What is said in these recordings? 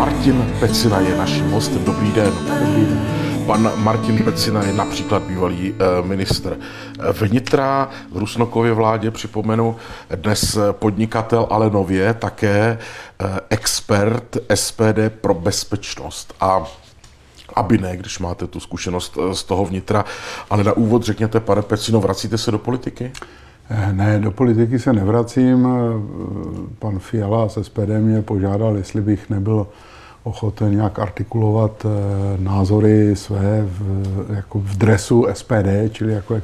Martin Pecina je naším hostem. Dobrý den. Dobrý den. Pan Martin Pecina je například bývalý ministr vnitra v Rusnokově vládě, připomenu, dnes podnikatel, ale nově také expert SPD pro bezpečnost. A aby ne, když máte tu zkušenost z toho vnitra, ale na úvod řekněte, pane Pecino, vracíte se do politiky? Ne, do politiky se nevracím. Pan Fiala z SPD mě požádal, jestli bych nebyl ochoten nějak artikulovat názory své jako v dresu SPD, čili jako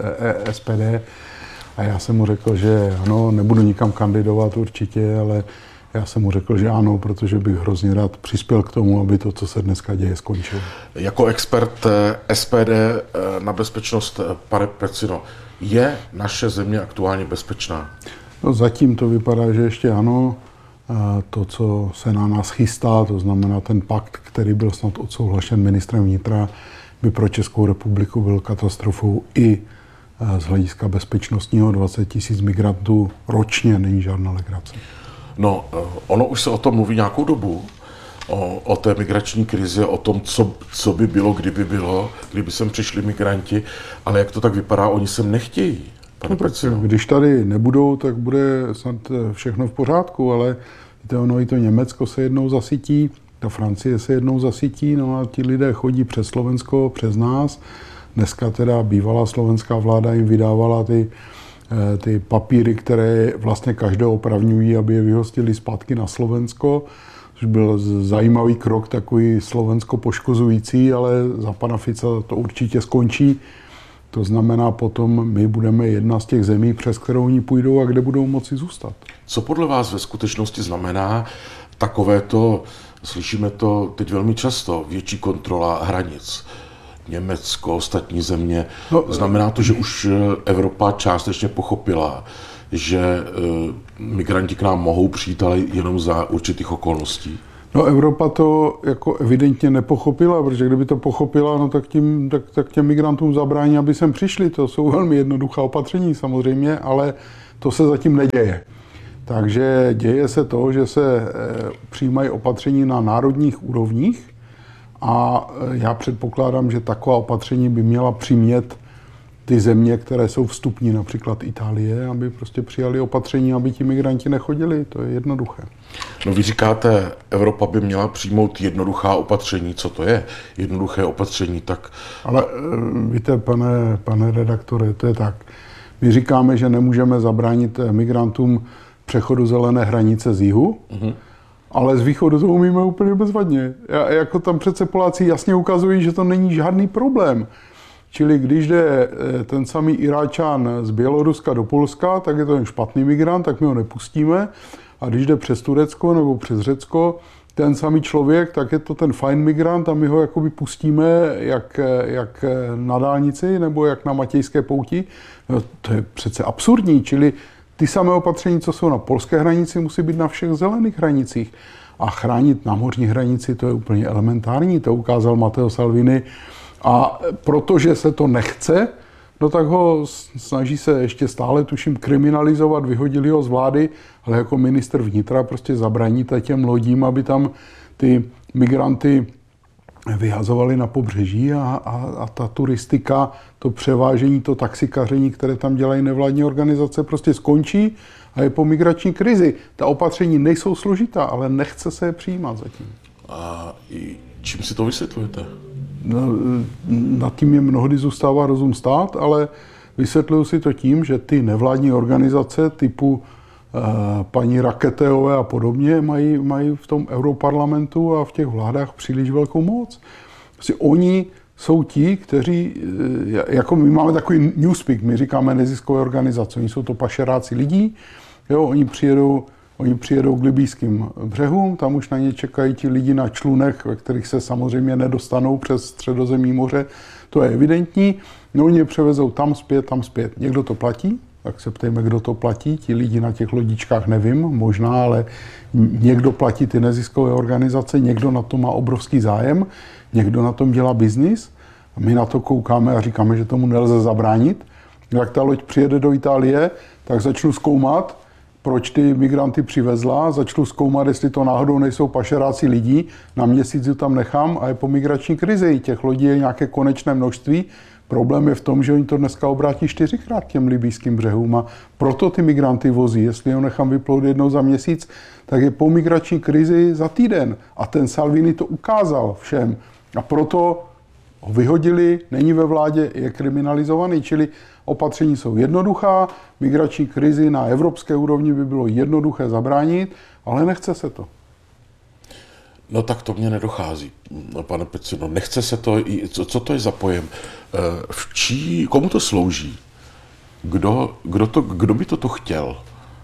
SPD. A já jsem mu řekl, že ano, nebudu nikam kandidovat určitě, ale já jsem mu řekl, že ano, protože bych hrozně rád přispěl k tomu, aby to, co se dneska děje, skončilo. Jako expert SPD na bezpečnost, pane Pecino, je naše země aktuálně bezpečná? No, zatím to vypadá, že ještě ano. To, co se na nás chystá, to znamená ten pakt, který byl snad odsouhlašen ministrem vnitra, by pro Českou republiku byl katastrofou i z hlediska bezpečnostního. 20 000 migrantů ročně není žádná legrace. No, ono už se o tom mluví nějakou dobu, o té migrační krizi, o tom, co by bylo, kdyby sem přišli migranti, ale jak to tak vypadá, oni sem nechtějí. No tak, když tady nebudou, tak bude snad všechno v pořádku, ale víte, ono i to Německo se jednou zasytí, ta Francie se jednou zasytí, no a ti lidé chodí přes Slovensko, přes nás. Dneska teda bývalá slovenská vláda jim vydávala ty papíry, které vlastně každého opravňují, aby je vyhostili zpátky na Slovensko, což byl zajímavý krok, takový Slovensko poškozující, ale za pana Fica to určitě skončí. To znamená, potom my budeme jedna z těch zemí, přes kterou oni půjdou a kde budou moci zůstat. Co podle vás ve skutečnosti znamená takovéto, slyšíme to teď velmi často, větší kontrola hranic? Německo, ostatní země. No, znamená to, že už Evropa částečně pochopila, že migranti k nám mohou přijít, ale jenom za určitých okolností? No, Evropa to jako evidentně nepochopila, protože kdyby to pochopila, no tak těm migrantům zabrání, aby sem přišli. To jsou velmi jednoduchá opatření samozřejmě, ale to se zatím neděje. Takže děje se to, že se přijímají opatření na národních úrovních a já předpokládám, že taková opatření by měla přimět ty země, které jsou vstupní, například Itálie, aby prostě přijali opatření, aby ti migranti nechodili. To je jednoduché. No, vy říkáte, Evropa by měla přijmout jednoduchá opatření. Co to je jednoduché opatření? Tak... Ale víte, pane redaktore, to je tak. My říkáme, že nemůžeme zabránit migrantům přechodu zelené hranice z jihu, ale z východu to umíme úplně bezvadně. Jako tam přece Poláci jasně ukazují, že to není žádný problém. Čili když jde ten samý Iráčan z Běloruska do Polska, tak je to jen špatný migrant, tak my ho nepustíme. A když jde přes Turecko nebo přes Řecko, ten samý člověk, tak je to ten fajn migrant a my ho jakoby pustíme jak na dálnici nebo jak na Matějské pouti. No, to je přece absurdní, čili ty samé opatření, co jsou na polské hranici, musí být na všech zelených hranicích. A chránit námořní hranici, to je úplně elementární, to ukázal Matteo Salvini. A protože se to nechce, no tak ho snaží se ještě stále, tuším, kriminalizovat, vyhodili ho z vlády, ale jako ministr vnitra prostě zabraníte těm lodím, aby tam ty migranty vyhazovali na pobřeží a ta turistika, to převážení, to taxikaření, které tam dělají nevládní organizace, prostě skončí a je po migrační krizi. Ta opatření nejsou složitá, ale nechce se je přijímat zatím. A čím si to vysvětlujete? No, nad tím je mnohdy zůstává rozum stát, ale vysvětluju si to tím, že ty nevládní organizace typu paní Raketeové a podobně mají v tom europarlamentu a v těch vládách příliš velkou moc. Prostě oni jsou ti, kteří, jako my máme takový newspeak, my říkáme neziskové organizace, oni jsou to pašeráci lidí, jo, oni přijedou k libýským břehům, tam už na ně čekají ti lidi na člunech, ve kterých se samozřejmě nedostanou přes Středozemní moře, to je evidentní. No, oni je převezou tam zpět. Někdo to platí, tak se ptejme, kdo to platí. Ti lidi na těch lodičkách nevím, možná, ale někdo platí ty neziskové organizace, někdo na to má obrovský zájem, někdo na tom dělá biznis. A my na to koukáme a říkáme, že tomu nelze zabránit. Jak ta loď přijede do Itálie, tak začnu zkoumat, proč ty migranty přivezla, začnu zkoumat, jestli to náhodou nejsou pašeráci lidí, na měsíc je tam nechám a je po migrační krizi. Těch lodí je nějaké konečné množství. Problém je v tom, že oni to dneska obrátí 4krát těm libýským břehům a proto ty migranty vozí. Jestli ho nechám vyplout jednou za měsíc, tak je po migrační krizi za týden. A ten Salvini to ukázal všem. A proto ho vyhodili, není ve vládě, je kriminalizovaný, čili opatření jsou jednoduchá, migrační krizi na evropské úrovni by bylo jednoduché zabránit, ale nechce se to. No tak to mě nedochází, pane Pecino. Nechce se to, co to je za pojem? Komu to slouží? Kdo by toto chtěl?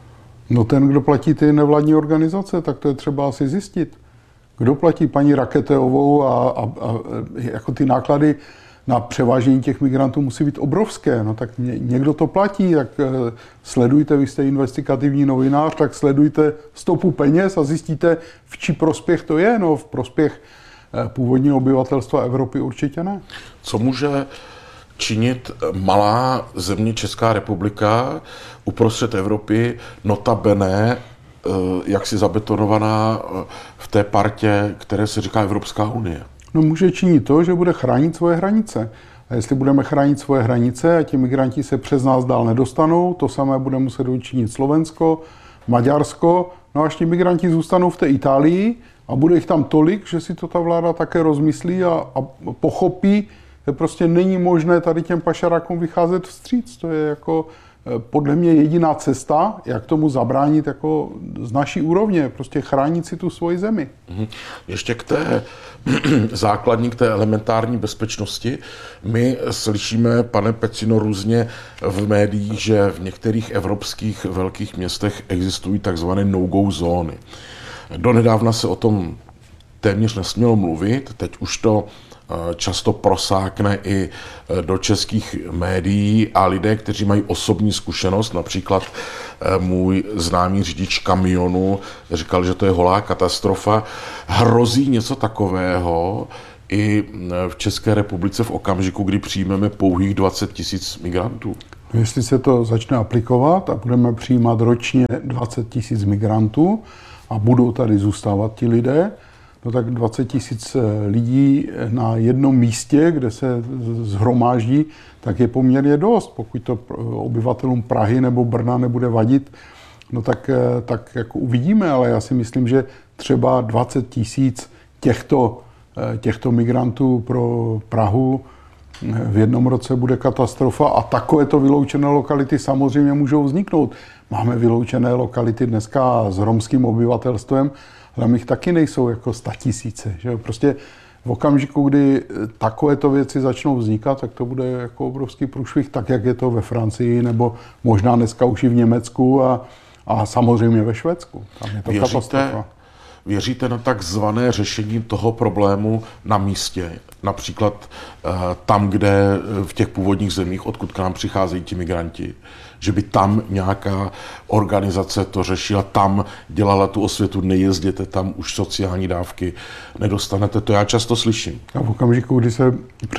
No ten, kdo platí ty nevládní organizace, tak to je třeba asi zjistit. Kdo platí paní Raketeovou a jako ty náklady na převážení těch migrantů musí být obrovské. No tak někdo to platí, tak sledujte, vy jste investigativní novinář, tak sledujte stopu peněz a zjistíte, v čí prospěch to je. No v prospěch původního obyvatelstva Evropy určitě ne. Co může činit malá země Česká republika uprostřed Evropy, notabene jaksi zabetonovaná v té partě, které se říká Evropská unie? No může činit to, že bude chránit svoje hranice. A jestli budeme chránit svoje hranice a ti migranti se přes nás dál nedostanou, to samé bude muset učinit Slovensko, Maďarsko, no až ti migranti zůstanou v té Itálii a bude jich tam tolik, že si to ta vláda také rozmyslí a pochopí, že prostě není možné tady těm pašerákům vycházet vstříc. To je jako podle mě jediná cesta, jak tomu zabránit jako z naší úrovně, prostě chránit si tu svoji zemi. Ještě k té základní, k té elementární bezpečnosti. My slyšíme, pane Pecino, různě v médiích, že v některých evropských velkých městech existují takzvané no-go zóny. Donedávna se o tom téměř nesmělo mluvit, teď už to často prosákne i do českých médií a lidé, kteří mají osobní zkušenost, například můj známý řidič kamionu říkal, že to je holá katastrofa. Hrozí něco takového i v České republice v okamžiku, kdy přijmeme pouhých 20 000 migrantů? Jestli se to začne aplikovat a budeme přijímat ročně 20 000 migrantů a budou tady zůstávat ti lidé, no tak 20 000 lidí na jednom místě, kde se shromáždí, tak je poměrně dost. Pokud to obyvatelům Prahy nebo Brna nebude vadit, no tak jako uvidíme, ale já si myslím, že třeba 20 000 těchto migrantů pro Prahu v jednom roce bude katastrofa a takovéto vyloučené lokality samozřejmě můžou vzniknout. Máme vyloučené lokality dneska s romským obyvatelstvem, ale my taky nejsou jako 100 000. Že? Prostě v okamžiku, kdy takovéto věci začnou vznikat, tak to bude jako obrovský průšvih, tak jak je to ve Francii, nebo možná dneska už i v Německu a samozřejmě ve Švédsku. Tam je to katastrofa. Věříte na takzvané řešení toho problému na místě? Například tam, kde v těch původních zemích, odkud k nám přicházejí ti migranti, že by tam nějaká organizace to řešila, tam dělala tu osvětu, nejezděte tam, už sociální dávky nedostanete, to já často slyším. A v okamžiku, kdy se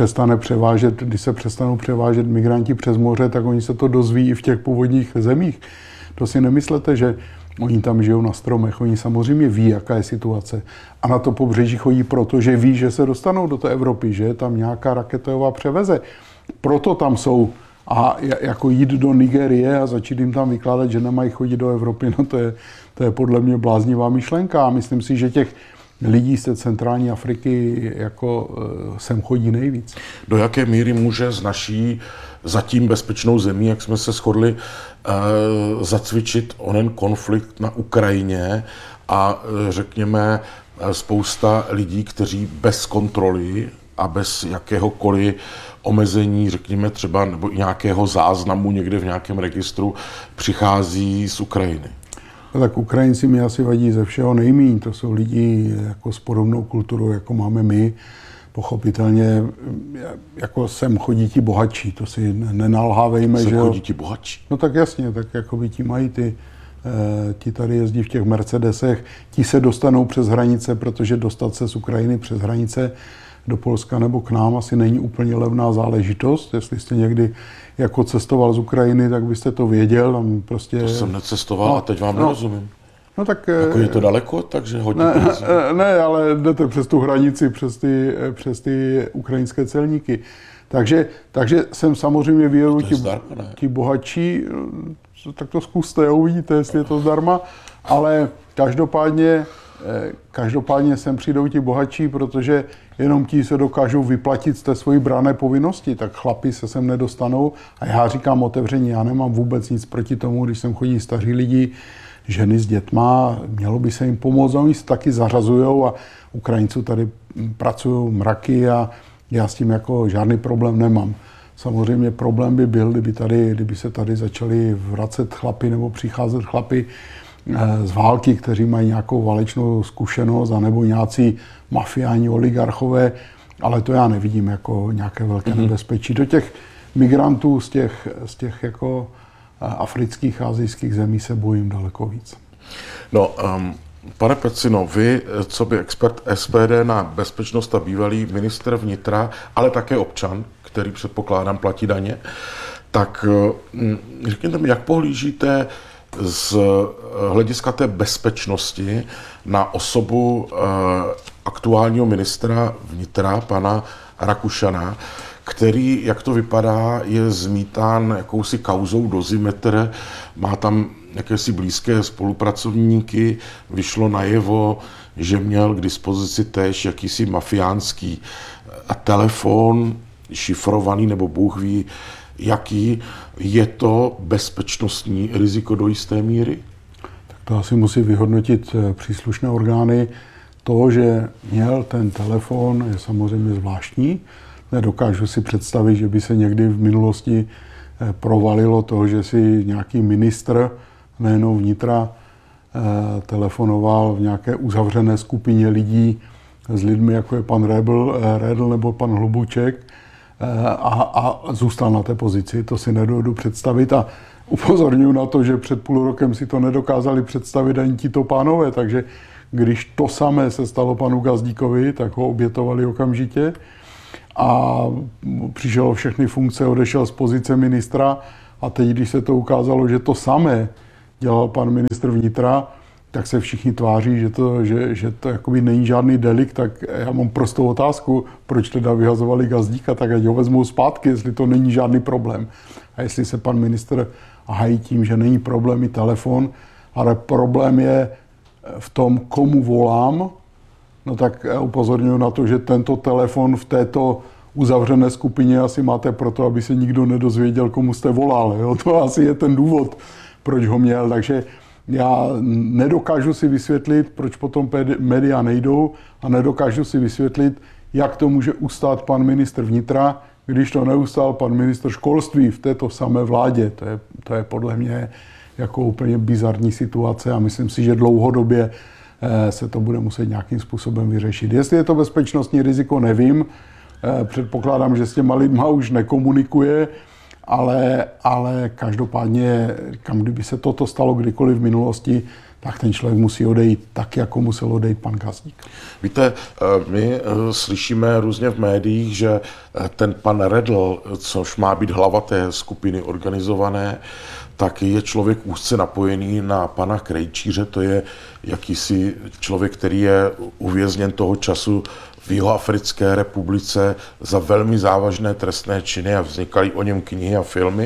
přestanou převážet migranti přes moře, tak oni se to dozví i v těch původních zemích. To si nemyslete, že oni tam žijou na stromech, oni samozřejmě ví, jaká je situace. A na to pobřeží chodí proto, že ví, že se dostanou do té Evropy, že je tam nějaká raketová převeze. Proto tam jsou. A jako jít do Nigérie a začít jim tam vykládat, že nemají chodit do Evropy, no to je podle mě bláznivá myšlenka. A myslím si, že těch lidí z té centrální Afriky jako sem chodí nejvíc. Do jaké míry může z naší zatím bezpečnou zemí, jak jsme se shodli, zacvičit onen konflikt na Ukrajině a řekněme spousta lidí, kteří bez kontroly a bez jakéhokoliv omezení, řekněme třeba, nebo nějakého záznamu někde v nějakém registru přichází z Ukrajiny? Tak Ukrajinci mi asi vadí ze všeho nejmíň. To jsou lidi jako s podobnou kulturou, jako máme my. Pochopitelně, jako sem chodí ti bohatší, to si nenalhávejme, že chodí ti bohatší? No tak jasně, tak jako by ti mají ti tady jezdí v těch Mercedesech, ti se dostanou přes hranice, protože dostat se z Ukrajiny přes hranice do Polska nebo k nám asi není úplně levná záležitost. Jestli jste někdy jako cestoval z Ukrajiny, tak byste to věděl. Tam prostě... To jsem necestoval a teď vám nerozumím. No tak... Jako je to daleko, takže hodně ne, ale jdete přes tu hranici, přes ty ukrajinské celníky. Takže jsem samozřejmě věděl, ti bohatší, tak to zkuste, uvidíte, jestli je to zdarma, ale každopádně sem přijdou ti bohatší, protože jenom ti se dokážou vyplatit z té svojí branné povinnosti, tak chlapi se sem nedostanou a já říkám otevřeně, já nemám vůbec nic proti tomu, když sem chodí staří lidi, ženy s dětma, mělo by se jim pomoct, oni se taky zařazujou a Ukrajinců tady pracují mraky a já s tím jako žádný problém nemám. Samozřejmě problém by byl, kdyby se tady začali vracet chlapi nebo přicházet chlapi z války, kteří mají nějakou válečnou zkušenost, anebo nějací mafiáni, oligarchové, ale to já nevidím jako nějaké velké nebezpečí. Do těch migrantů z těch jako afrických a asijských zemí se bojím daleko víc. No, pane Pecino, vy, co by expert SPD na bezpečnost a bývalý ministr vnitra, ale také občan, který předpokládám platí daně, tak řekněte mi, jak pohlížíte z hlediska té bezpečnosti na osobu aktuálního ministra vnitra, pana Rakušana, který, jak to vypadá, je zmítán jakousi kauzou Dozimetr, má tam jakési blízké spolupracovníky, vyšlo najevo, že měl k dispozici též jakýsi mafiánský telefon, šifrovaný nebo Bůh ví, jaký. Je to bezpečnostní riziko do jisté míry? Tak to asi musí vyhodnotit příslušné orgány. To, že měl ten telefon, je samozřejmě zvláštní. Nedokážu si představit, že by se někdy v minulosti provalilo to, že si nějaký ministr, nejenom vnitra, telefonoval v nějaké uzavřené skupině lidí s lidmi, jako je pan Redl nebo pan Hlubuček a zůstal na té pozici. To si nedovedu představit a upozorňuji na to, že před půl rokem si to nedokázali představit ani tito pánové, takže když to samé se stalo panu Gazdíkovi, tak ho obětovali okamžitě a přišel o všechny funkce, odešel z pozice ministra a teď, když se to ukázalo, že to samé dělal pan ministr vnitra, tak se všichni tváří, že to jakoby není žádný delikt, tak já mám prostou otázku, proč teda vyhazovali Gazdíka, tak ať ho vezmou zpátky, jestli to není žádný problém. A jestli se pan ministr hájí tím, že není problém i telefon, ale problém je v tom, komu volám, no tak já upozorňuji na to, že tento telefon v této uzavřené skupině asi máte proto, aby se nikdo nedozvěděl, komu jste volal. Jo? To asi je ten důvod, proč ho měl. Takže já nedokážu si vysvětlit, proč potom média nejdou a nedokážu si vysvětlit, jak to může ustát pan ministr vnitra, když to neustál pan ministr školství v této samé vládě. To je podle mě jako úplně bizarní situace a myslím si, že dlouhodobě se to bude muset nějakým způsobem vyřešit. Jestli je to bezpečnostní riziko, nevím. Předpokládám, že s těma lidma už nekomunikuje, ale každopádně, kdyby se toto stalo kdykoliv v minulosti, tak ten člověk musí odejít tak, jako musel odejít pan Gazdík. Víte, my slyšíme různě v médiích, že ten pan Redl, což má být hlava té skupiny organizované, tak je člověk úzce napojený na pana Krejčíře, to je jakýsi člověk, který je uvězněn toho času v Jihoafrické republice za velmi závažné trestné činy a vznikaly o něm knihy a filmy.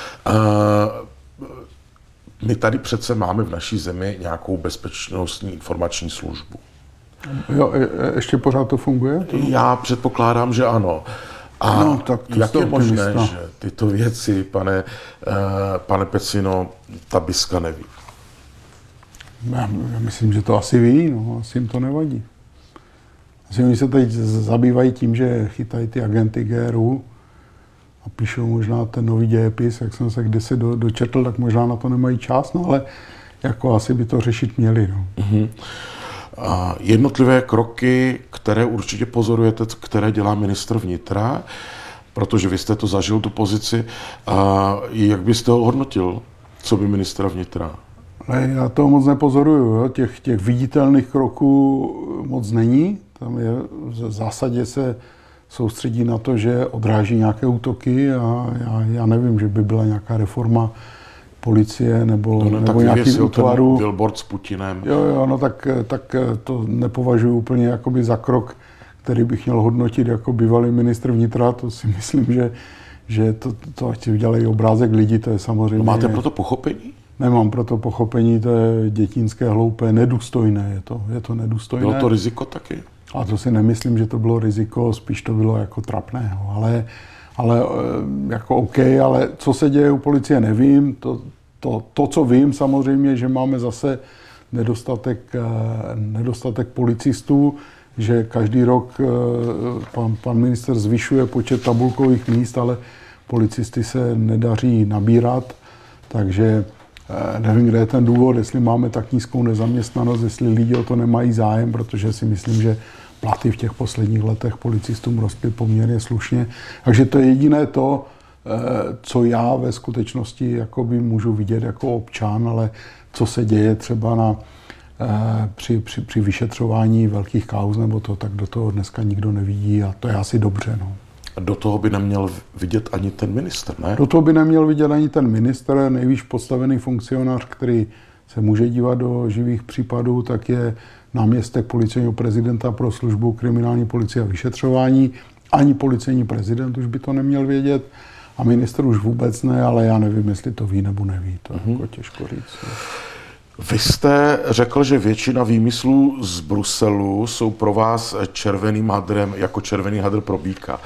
My tady přece máme v naší zemi nějakou bezpečnostní informační službu. Jo, ještě pořád to funguje? Já předpokládám, že ano. A no, tak jak je možné, že tyto věci, pane Pecino, ta BISka neví? Já myslím, že to asi ví, no, asi jim to nevadí. Oni se teď zabývají tím, že chytají ty agenty GRU a píšou možná ten nový dějepis, jak jsem se kdysi dočetl, tak možná na to nemají čas, no ale jako asi by to řešit měli. No. A jednotlivé kroky, které určitě pozorujete, které dělá ministr vnitra, protože vy jste to zažil, tu pozici, jak byste ho hodnotil, co by ministra vnitra? Ale já to moc nepozoruju, jo. Těch viditelných kroků moc není. Tam je v zásadě se soustředí na to, že odráží nějaké útoky a já nevím, že by byla nějaká reforma policie nebo nějaký útvaru. Billboard s Putinem. Jo, no tak to nepovažuji úplně jakoby za krok, který bych měl hodnotit jako bývalý ministr vnitra. To si myslím, že to ať si udělají obrázek lidí, to je samozřejmě... No máte pro to pochopení? Nemám pro to pochopení, to je dětinské, hloupé, nedůstojné. Je to nedůstojné. Bylo to riziko taky? A to si nemyslím, že to bylo riziko, spíš to bylo jako trapného. Ale jako OK, ale co se děje u policie, nevím. To, co vím samozřejmě, že máme zase nedostatek policistů, že každý rok pan minister zvyšuje počet tabulkových míst, ale policisty se nedaří nabírat, takže nevím, kde je ten důvod, jestli máme tak nízkou nezaměstnanost, jestli lidi o to nemají zájem, protože si myslím, že platy v těch posledních letech policistům rostly poměrně slušně. Takže to je jediné to, co já ve skutečnosti jakoby můžu vidět jako občan, ale co se děje třeba při vyšetřování velkých kauz nebo to, tak do toho dneska nikdo nevidí a to je asi dobře. No. Do toho by neměl vidět ani ten ministr, ne? Do toho by neměl vidět ani ten ministr, nejvýš postavený funkcionář, který se může dívat do živých případů, tak je náměstek policejního prezidenta pro službu kriminální policie a vyšetřování. Ani policejní prezident už by to neměl vědět a ministr už vůbec ne, ale já nevím, jestli to ví nebo neví, to je jako těžko říct. Vy jste řekl, že většina výmyslů z Bruselu jsou pro vás červeným hadrem, jako červený hadr pro býka.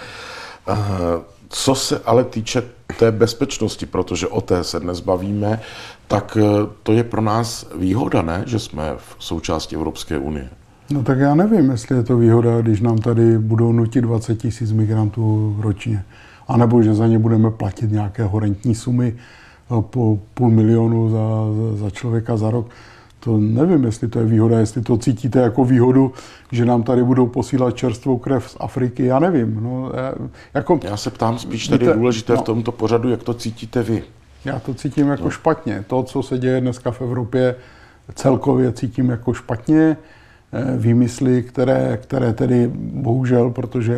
Co se ale týče té bezpečnosti, protože o té se dnes bavíme, tak to je pro nás výhoda, ne? Že jsme v součástí Evropské unie. No tak já nevím, jestli je to výhoda, když nám tady budou nutit 20 000 migrantů ročně. A nebo že za ně budeme platit nějaké horentní sumy po 500 000 za člověka za rok. To nevím, jestli to je výhoda, jestli to cítíte jako výhodu, že nám tady budou posílat čerstvou krev z Afriky, já nevím. No, já se ptám spíš, tady je důležité v tomto pořadu, jak to cítíte vy. Já to cítím jako špatně. To, co se děje dneska v Evropě, celkově cítím jako špatně. Výmysly, které tedy bohužel, protože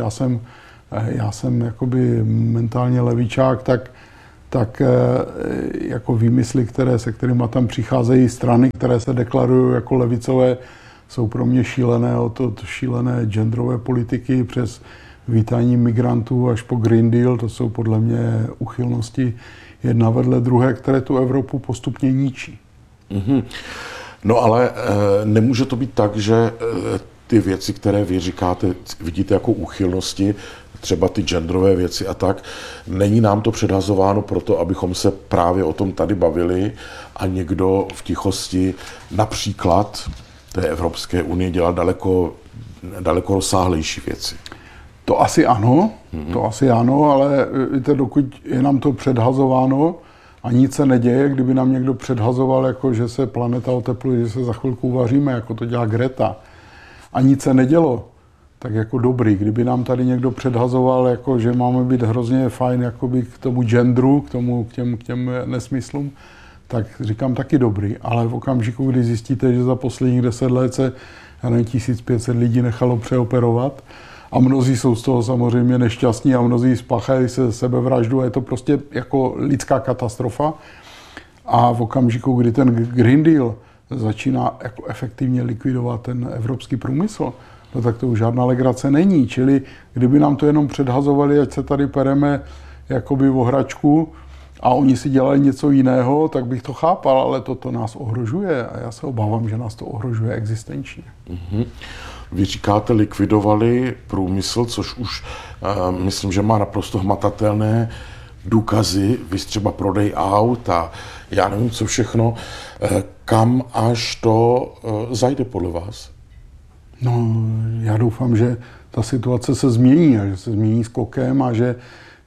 já jsem jakoby mentálně levičák, tak jako výmysly, se kterými tam přicházejí strany, které se deklarují jako levicové, jsou pro mě šílené, od šílené genderové politiky přes vítání migrantů až po Green Deal, to jsou podle mě uchylnosti jedna vedle druhé, které tu Evropu postupně ničí. Mm-hmm. No ale nemůže to být tak, že ty věci, které vy říkáte, vidíte jako úchylnosti, třeba ty genderové věci a tak, není nám to předhazováno proto, abychom se právě o tom tady bavili a někdo v tichosti například té Evropské unie dělal daleko rozsáhlejší věci. To asi ano, ale víte, dokud je nám to předhazováno a nic se neděje, kdyby nám někdo předhazoval, jako že se planeta otepluje, že se za chvilku uvaříme, jako to dělá Greta, a nic se nedělo, tak jako dobrý. Kdyby nám tady někdo předhazoval, jako že máme být hrozně fajn jakoby k tomu genderu, k těm nesmyslům, tak říkám taky dobrý. Ale v okamžiku, kdy zjistíte, že za posledních 10 let se 1500 lidí nechalo přeoperovat a mnozí jsou z toho samozřejmě nešťastní a mnozí spáchají se sebevraždu a je to prostě jako lidská katastrofa. A v okamžiku, kdy ten Green Deal začíná jako efektivně likvidovat ten evropský průmysl, no tak to už žádná legrace není. Čili kdyby nám to jenom předhazovali, ať se tady pereme jakoby o hračku a oni si dělali něco jiného, tak bych to chápal, ale toto nás ohrožuje a já se obávám, že nás to ohrožuje existenčně. Mm-hmm. Vy říkáte, likvidovali průmysl, což už myslím, že má naprosto hmatatelné důkazy, vy třeba prodej aut a já nevím, co všechno. Kam až to zajde podle vás? No, já doufám, že ta situace se změní a že se změní skokem a že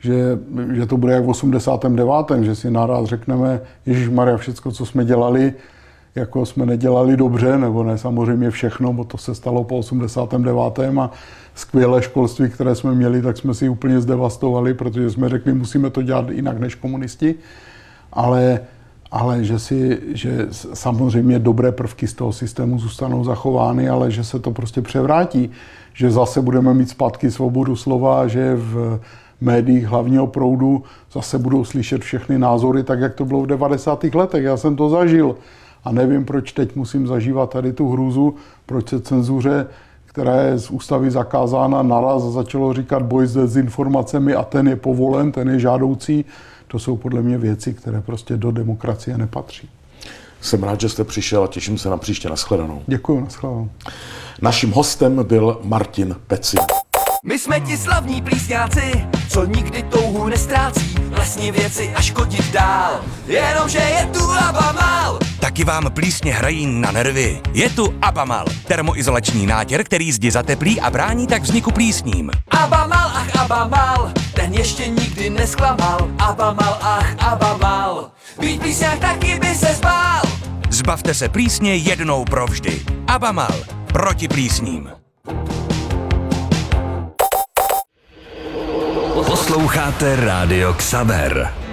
to bude jak v 89., že si naraz řekneme, ježišmarja, všecko, co jsme dělali, jako jsme nedělali dobře, nebo ne samozřejmě všechno, bo to se stalo po 89. a skvělé školství, které jsme měli, tak jsme si úplně zdevastovali, protože jsme řekli, musíme to dělat jinak než komunisti, ale ale že samozřejmě dobré prvky z toho systému zůstanou zachovány, ale že se to prostě převrátí, že zase budeme mít zpátky svobodu slova, že v médiích hlavního proudu zase budou slyšet všechny názory, tak jak to bylo v 90. letech. Já jsem to zažil a nevím, proč teď musím zažívat tady tu hrůzu, proč se cenzuře, která je z ústavy zakázána, naraz začalo říkat boj s dezinformacemi a ten je povolen, ten je žádoucí. To jsou podle mě věci, které prostě do demokracie nepatří. Jsem rád, že jste přišel a těším se na příště. Nashledanou. Děkuji, nashledanou. Naším hostem byl Martin Pecin. My jsme ti slavní plísňáci, co nikdy touhu nestrácí, lesní věci a škodit dál, jenomže je tu Abamal. Taky vám plísně hrají na nervy. Je tu Abamal, termoizolační nátěr, který zdi zateplí a brání tak vzniku plísním. Abamal, ach Abamal, ten ještě nikdy nesklamal. Abamal, ach Abamal, být plísňák taky by se zbál. Zbavte se plísně jednou provždy. Abamal, proti plísním. Posloucháte Rádio Xaver.